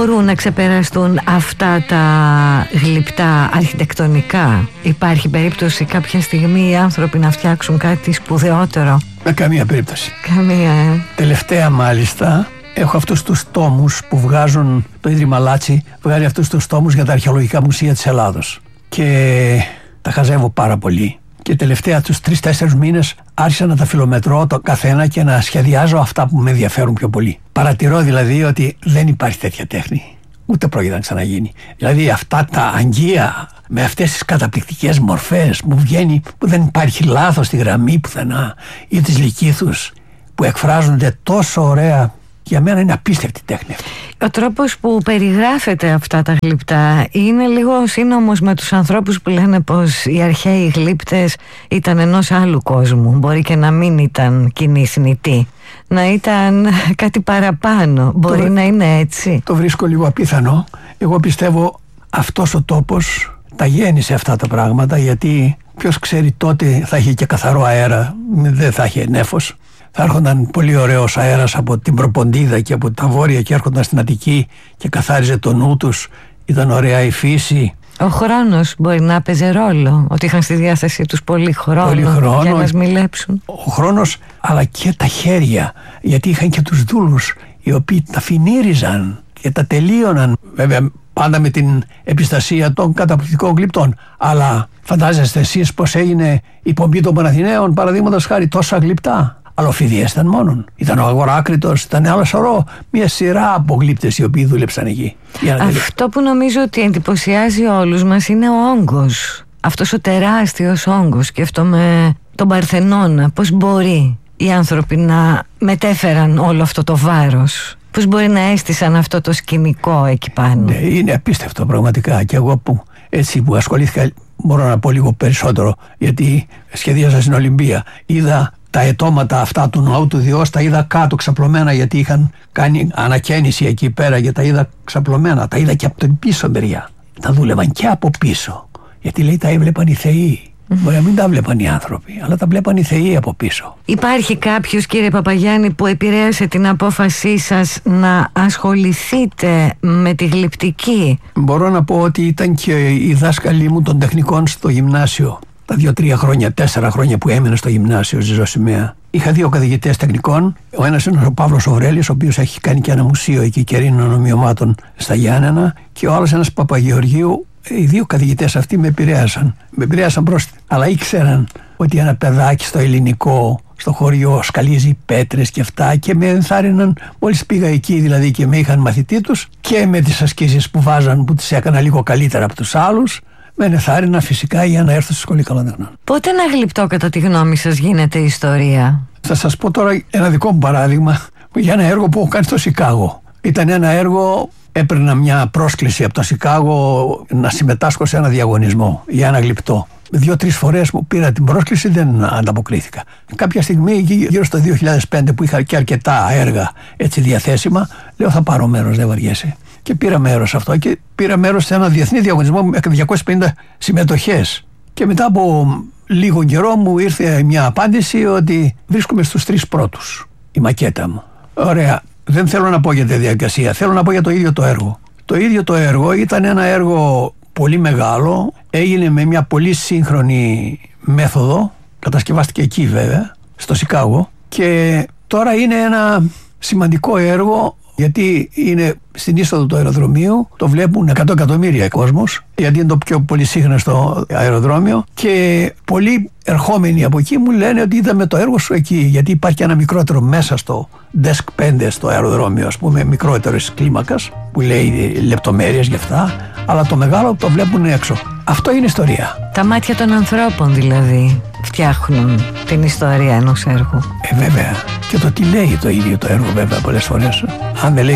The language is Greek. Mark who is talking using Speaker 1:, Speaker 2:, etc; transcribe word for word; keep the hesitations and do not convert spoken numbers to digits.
Speaker 1: μπορούν να ξεπεραστούν αυτά τα γλυπτά αρχιτεκτονικά? Υπάρχει περίπτωση κάποια στιγμή οι άνθρωποι να φτιάξουν κάτι σπουδαιότερο?
Speaker 2: Με καμία περίπτωση.
Speaker 1: Καμία, ε.
Speaker 2: Τελευταία μάλιστα έχω αυτούς τους τόμους που βγάζουν, το Ίδρυμα Λάτσι βγάζει αυτούς τους τόμους για τα αρχαιολογικά μουσεία της Ελλάδος και τα χαζεύω πάρα πολύ. Και τελευταία τους τρεις-τέσσερις μήνες άρχισα να τα φιλομετρώ το καθένα και να σχεδιάζω αυτά που με ενδιαφέρουν πιο πολύ. Παρατηρώ δηλαδή ότι δεν υπάρχει τέτοια τέχνη. Ούτε πρόκειται να ξαναγίνει. Δηλαδή αυτά τα αγγεία με αυτές τις καταπληκτικές μορφές που βγαίνει, που δεν υπάρχει λάθος στη γραμμή πουθενά, ή τις λυκήθους που εκφράζονται τόσο ωραία. Για μένα είναι απίστευτη τέχνη.
Speaker 1: Ο τρόπος που περιγράφεται αυτά τα γλυπτά είναι λίγο σύνομος με τους ανθρώπους που λένε πως οι αρχαίοι γλύπτες ήταν ενός άλλου κόσμου. Μπορεί και να μην ήταν κοινή θνητή, να ήταν κάτι παραπάνω. Μπορεί το, να είναι έτσι.
Speaker 2: Το βρίσκω λίγο απίθανο. Εγώ πιστεύω αυτός ο τόπος τα γέννησε αυτά τα πράγματα, γιατί ποιος ξέρει τότε θα είχε και καθαρό αέρα, δεν θα είχε νέφος. Θα έρχονταν πολύ ωραίος αέρας από την Προποντίδα και από τα βόρεια και έρχονταν στην Αττική και καθάριζε το νου τους. Ήταν ωραία η φύση.
Speaker 1: Ο χρόνος μπορεί να παίζει ρόλο, ότι είχαν στη διάθεσή τους πολύ χρόνο,
Speaker 2: πολύ χρόνο
Speaker 1: για να σμιλέψουν.
Speaker 2: Ο χρόνος, αλλά και τα χέρια, γιατί είχαν και τους δούλους οι οποίοι τα φινίριζαν και τα τελείωναν, βέβαια πάντα με την επιστασία των καταπληκτικών γλυπτών. Αλλά φαντάζεστε εσείς πως έγινε η πομπή των Παναθηναίων, παραδείγματος χάρη, τόσα γλυπτά? Αλοφιδίες ήταν μόνον. Ήταν ο Αγοράκριτος, ήταν άλλο σωρό, μια σειρά από γλύπτες οι οποίοι δούλεψαν εκεί.
Speaker 1: Αυτό που νομίζω ότι εντυπωσιάζει όλους μας είναι ο όγκος. Αυτός ο τεράστιος όγκος. Σκέφτομαι τον Παρθενώνα. Πώς μπορεί οι άνθρωποι να μετέφεραν όλο αυτό το βάρος? Πώς μπορεί να έστησαν αυτό το σκηνικό εκεί πάνω?
Speaker 2: Ναι, είναι απίστευτο πραγματικά. Και εγώ που έτσι που ασχολήθηκα, μπορώ να πω λίγο περισσότερο, γιατί σχεδίασα στην Ολυμπία. Είδα τα αιτώματα αυτά του ναού του Διός, τα είδα κάτω ξαπλωμένα, γιατί είχαν κάνει ανακαίνιση εκεί πέρα και τα είδα ξαπλωμένα. Τα είδα και από την πίσω μεριά. Τα δούλευαν και από πίσω, γιατί λέει τα έβλεπαν οι θεοί. Mm-hmm. Μπορεί να μην τα βλέπαν οι άνθρωποι, αλλά τα βλέπαν οι θεοί από πίσω.
Speaker 1: Υπάρχει κάποιος, κύριε Παπαγιάννη, που επηρέασε την απόφασή σας να ασχοληθείτε με τη γλυπτική?
Speaker 2: Μπορώ να πω ότι ήταν και οι δάσκαλοι μου των τεχνικών στο γυμνάσιο. Τα δύο-τρία χρόνια, τέσσερα χρόνια που έμεινα στο γυμνάσιο Ζεζοσημαία. Είχα δύο καθηγητές τεχνικών. Ο ένας είναι ο Παύλος Οβρέλης, ο οποίος έχει κάνει και ένα μουσείο εκεί καιρίνων ομοιωμάτων στα Γιάννενα. Και ο άλλος ένας Παπαγεωργίου. Οι δύο καθηγητές αυτοί με επηρέασαν. Με επηρέασαν πρόσθετα. Αλλά ήξεραν ότι ένα παιδάκι στο ελληνικό, στο χωριό, σκαλίζει πέτρες και αυτά, και με ενθάρρυναν μόλις πήγα εκεί, δηλαδή, και με είχαν μαθητή τους, και με τις ασκήσεις που βάζαν, που τις έκανα λίγο καλύτερα από τους άλλους. Με ενθάρρυνα φυσικά για να έρθω στη Σχολή Καλών Τεχνών.
Speaker 1: Πότε ένα γλυπτό, κατά τη γνώμη σας, γίνεται ιστορία?
Speaker 2: Θα σας πω τώρα ένα δικό μου παράδειγμα για ένα έργο που έχω κάνει στο Σικάγο. Ήταν ένα έργο, έπαιρνα μια πρόσκληση από το Σικάγο να συμμετάσχω σε ένα διαγωνισμό για ένα γλυπτό. Δύο-τρεις φορές μου πήρα την πρόσκληση, δεν ανταποκρίθηκα. Κάποια στιγμή, γύρω στο δύο χιλιάδες πέντε, που είχα και αρκετά έργα έτσι διαθέσιμα, λέω θα πάρω μέρος, δεν βαριέσαι. Και πήρα μέρος σε αυτό, και πήρα μέρος σε ένα διεθνή διαγωνισμό με διακόσιες πενήντα συμμετοχές. Και μετά από λίγο καιρό μου ήρθε μια απάντηση ότι βρίσκομαι στους τρεις πρώτους, η μακέτα μου. Ωραία, δεν θέλω να πω για τη διαδικασία, θέλω να πω για το ίδιο το έργο. Το ίδιο το έργο ήταν ένα έργο πολύ μεγάλο, έγινε με μια πολύ σύγχρονη μέθοδο, κατασκευάστηκε εκεί βέβαια, στο Σικάγο, και τώρα είναι ένα σημαντικό έργο, γιατί είναι στην είσοδο του αεροδρομίου, το βλέπουν εκατό εκατομμύρια κόσμος, γιατί είναι το πιο πολύ σύγχρονο αεροδρόμιο, και πολλοί ερχόμενοι από εκεί μου λένε ότι είδαμε το έργο σου εκεί, γιατί υπάρχει ένα μικρότερο μέσα στο Desk πέντε στο αεροδρόμιο, ας πούμε, μικρότερης κλίμακας, που λέει λεπτομέρειες γι' αυτά, αλλά το μεγάλο το βλέπουν έξω. Αυτό είναι ιστορία.
Speaker 1: Τα μάτια των ανθρώπων δηλαδή φτιάχνουν την ιστορία ενός έργου.
Speaker 2: Ε, βέβαια. Και το τι λέει το ίδιο το έργο, βέβαια, πολλές φορές. Αν δεν λέει